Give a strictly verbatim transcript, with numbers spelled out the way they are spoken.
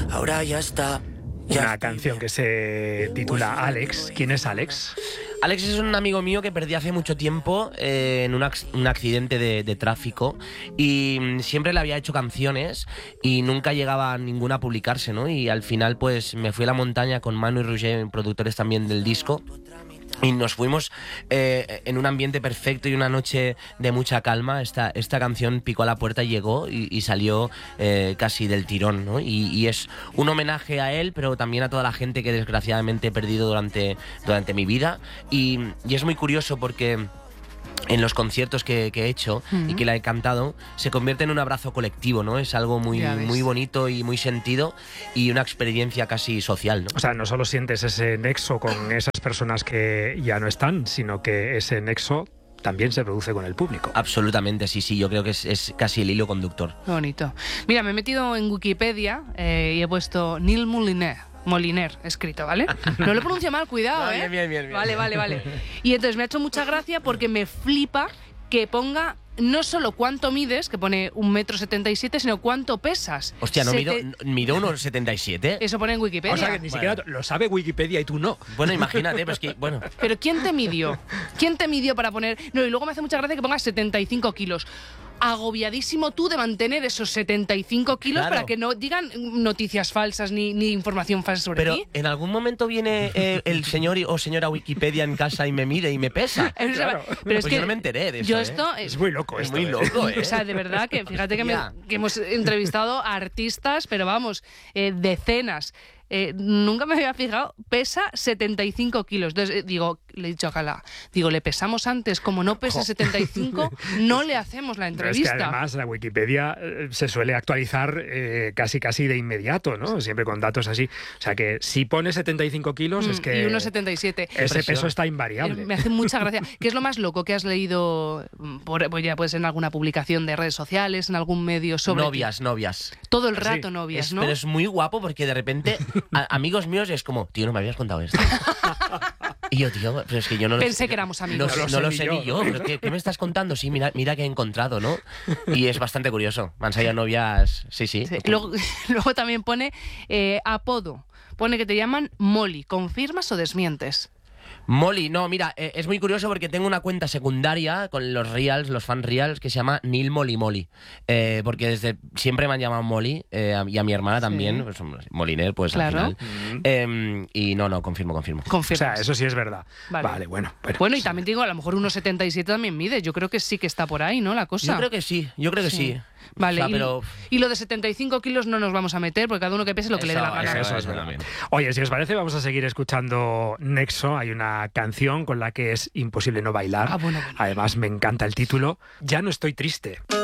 ahora ya está. Una canción que se titula Alex. ¿Quién es Alex? Alex es un amigo mío que perdí hace mucho tiempo eh, en un, un accidente de, de tráfico y siempre le había hecho canciones y nunca llegaba ninguna a publicarse, ¿no? Y al final pues me fui a la montaña con Manu y Roger, productores también del disco. Y nos fuimos eh, en un ambiente perfecto y una noche de mucha calma. Esta, esta canción picó a la puerta y llegó y, y salió eh, casi del tirón, ¿no? Y, y es un homenaje a él, pero también a toda la gente que desgraciadamente he perdido durante, durante mi vida. Y, y es muy curioso porque en los conciertos que, que he hecho uh-huh. y que la he cantado, se convierte en un abrazo colectivo, ¿no? Es algo muy, muy bonito y muy sentido y una experiencia casi social, ¿no? O sea, no solo sientes ese nexo con esas personas que ya no están, sino que ese nexo también se produce con el público. Absolutamente, sí, sí, yo creo que es, es casi el hilo conductor. Qué bonito. Mira, me he metido en Wikipedia eh, y he puesto Neil Moliner. Moliner, escrito, ¿vale? No lo pronuncio mal, cuidado, no, ¿eh? Bien, bien, bien, bien. Vale, vale, vale. Y entonces me ha hecho mucha gracia porque me flipa que ponga no solo cuánto mides, que pone un metro setenta y siete, sino cuánto pesas. Hostia, ¿no Sete... mido, mido unos setenta y siete? Eso pone en Wikipedia. O sea, que ni siquiera bueno. lo sabe Wikipedia y tú no. Bueno, imagínate, pues que, bueno. Pero ¿quién te midió? ¿Quién te midió para poner...? No, y luego me hace mucha gracia que pongas setenta y cinco kilos. Agobiadísimo tú de mantener esos setenta y cinco kilos claro. para que no digan noticias falsas ni, ni información falsa sobre Pero ti. Pero en algún momento viene eh, el señor o señora Wikipedia en casa y me mide y me pesa. Claro. Pero pues es que yo no me enteré de eso. Yo ¿eh? esto es, es muy loco. Es esto, muy ¿eh? loco, ¿eh? O sea, de verdad que fíjate que, me, que hemos entrevistado a artistas, pero vamos, eh, decenas. Eh, nunca me había fijado, pesa setenta y cinco kilos. Entonces, eh, digo, le he dicho a Cala, digo, le pesamos antes, como no pesa setenta y cinco, no le hacemos la entrevista. Pero es que además la Wikipedia eh, se suele actualizar eh, casi casi de inmediato, ¿no? Siempre con datos así. O sea que si pone setenta y cinco kilos mm, es que... Y uno setenta y siete. Ese peso está invariable. Eh, me hace mucha gracia. ¿Qué es lo más loco que has leído, por, pues ya pues en alguna publicación de redes sociales, en algún medio sobre Novias, ti? novias. Todo el rato sí. novias, es, ¿no? Pero es muy guapo porque de repente a, amigos míos es como, tío, no me habías contado esto. Y yo, tío, pero es que yo no lo Pensé sé. que éramos amigos. No, no, no lo sé ni yo. ¿Pero qué, ¿Qué me estás contando? Sí, mira, mira que he encontrado, ¿no? Y es bastante curioso. Me han salido novias, sí, sí. sí. Luego, luego también pone eh, apodo. Pone que te llaman Molly. ¿Confirmas o desmientes? Molly, no, mira, eh, es muy curioso porque tengo una cuenta secundaria con los reals, los fan reals, que se llama Neil Molly Molly. Eh, porque desde siempre me han llamado Molly, eh, y a mi hermana también, sí. pues, Moliner, pues claro. al final. Mm-hmm. eh, y no, no, confirmo, confirmo. Confirmas. O sea, eso sí es verdad. Vale, vale bueno. Pero, bueno, y también digo, a lo mejor uno setenta y siete también mide. Yo creo que sí que está por ahí, ¿no? La cosa. Yo creo que sí, yo creo que sí. sí. Vale, o sea, y, pero... y lo de setenta y cinco kilos no nos vamos a meter porque cada uno que pese lo que eso, le dé la gana. Eso, eso es verdad. Oye, si os parece, vamos a seguir escuchando Nexo. Hay una canción con la que es imposible no bailar. Ah, bueno, bueno. Además, me encanta el título. Ya no estoy triste.